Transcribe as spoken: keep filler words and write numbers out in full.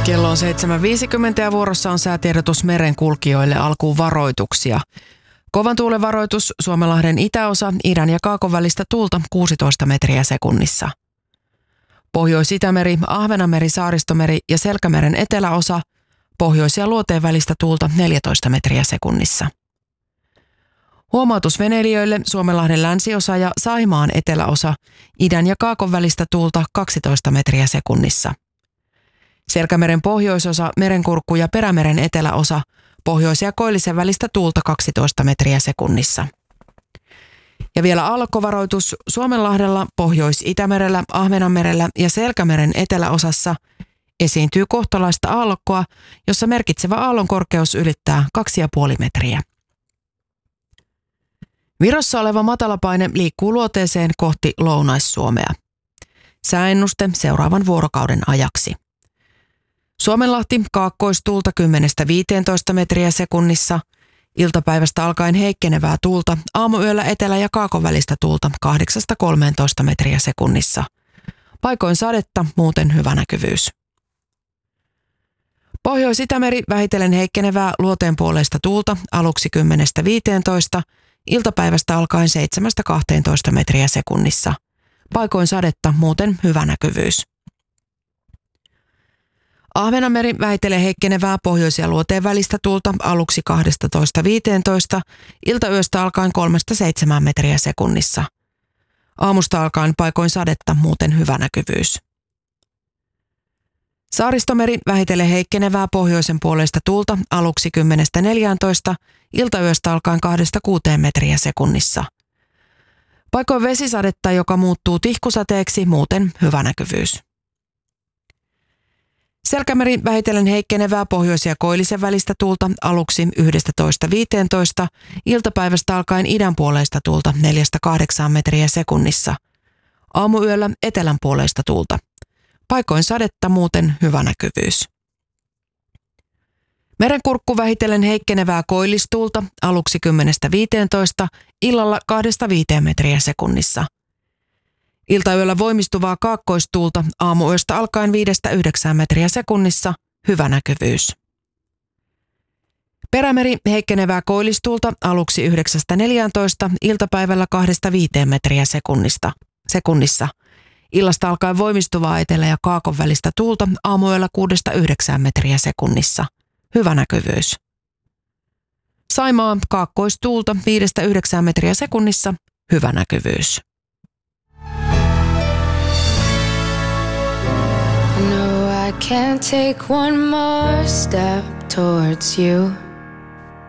Kello on seitsemän viisikymmentä ja vuorossa on säätiedotus merenkulkijoille, alkuun varoituksia. Kovan tuulen varoitus Suomenlahden itäosa, idän ja kaakon välistä tuulta kuusitoista metriä sekunnissa. Pohjois-Itämeri, Ahvenanmeri, Saaristomeri ja Selkämeren eteläosa, pohjois- ja luoteen välistä tuulta neljätoista metriä sekunnissa. Huomautus veneilijöille Suomenlahden länsiosa ja Saimaan eteläosa, idän ja kaakon välistä tuulta kaksitoista metriä sekunnissa. Selkämeren pohjoisosa, Merenkurkku ja Perämeren eteläosa, pohjois- ja koillisen välistä tuulta kaksitoista metriä sekunnissa. Ja vielä aallokkovaroitus Suomenlahdella, Pohjois-Itämerellä, Ahvenanmerellä ja Selkämeren eteläosassa esiintyy kohtalaista aallokkoa, jossa merkitsevä aallon korkeus ylittää kaksi pilkku viisi metriä. Virossa oleva matalapaine liikkuu luoteeseen kohti Lounais-Suomea. Sääennuste seuraavan vuorokauden ajaksi. Suomenlahti kaakkoistuulta kymmenestä viiteentoista metriä sekunnissa, iltapäivästä alkaen heikkenevää tuulta, aamuyöllä etelä- ja kaakon välistä tuulta kahdeksasta kolmeentoista metriä sekunnissa. Paikoin sadetta, muuten hyvä näkyvyys. Pohjois-Itämeri vähitellen heikkenevää luoteen puoleista tuulta, aluksi kymmenestä viiteentoista, iltapäivästä alkaen seitsemästä kahteentoista metriä sekunnissa. Paikoin sadetta, muuten hyvä näkyvyys. Ahvenanmeri vähitellen heikkenevää pohjois- ja luoteen välistä tuulta aluksi kaksitoista viisitoista, iltayöstä alkaen kolmesta seitsemään metriä sekunnissa. Aamusta alkaen paikoin sadetta, muuten hyvä näkyvyys. Saaristomeri vähitellen heikkenevää pohjoisen puoleista tuulta aluksi kymmenestä neljääntoista, iltayöstä alkaen kahdesta kuuteen metriä sekunnissa. Paikoin vesisadetta, joka muuttuu tihkusateeksi, muuten hyvä näkyvyys. Selkämeri vähitellen heikkenevää pohjois- ja koillisen välistä tuulta aluksi yksitoista viisitoista, iltapäivästä alkaen idän puoleista tuulta neljästä kahdeksaan metriä sekunnissa. Aamuyöllä etelän puoleista tuulta. Paikoin sadetta, muuten hyvä näkyvyys. Merenkurkku vähitellen heikkenevää koillistuulta aluksi kymmenestä viiteentoista, illalla kahdesta viiteen metriä sekunnissa. Iltayöllä voimistuvaa kaakkoistuulta aamuyöstä alkaen viidestä yhdeksään metriä sekunnissa, hyvä näkyvyys. Perämeri heikkenevää koillistuulta aluksi yhdeksästä neljääntoista, iltapäivällä kahdesta viiteen metriä sekunnista, sekunnissa. Illasta alkaen voimistuvaa etelä- ja kaakon välistä tuulta aamuyöllä kuudesta yhdeksään metriä sekunnissa, hyvä näkyvyys. Saimaa kaakkoistuulta viidestä yhdeksään metriä sekunnissa, hyvä näkyvyys. I can't take one more step towards you.